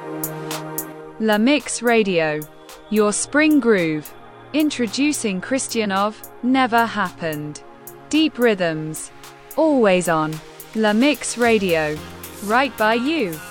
La Mix Radio, your spring groove. Introducing Christianov, Never Happened. Deep rhythms, always on. La Mix Radio, right by you.